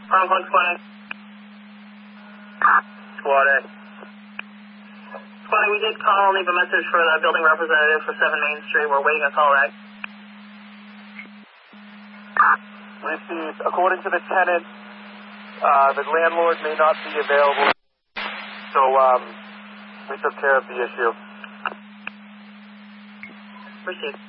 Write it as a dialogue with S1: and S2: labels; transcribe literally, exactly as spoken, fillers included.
S1: Front one twenty.
S2: Squad A.
S1: Squad A, we did call and leave a message for the building representative for seven Main Street. We're waiting a call back.
S2: Received. According to the tenant, uh, the landlord may not be available, so um, we took care of the issue.
S1: Received.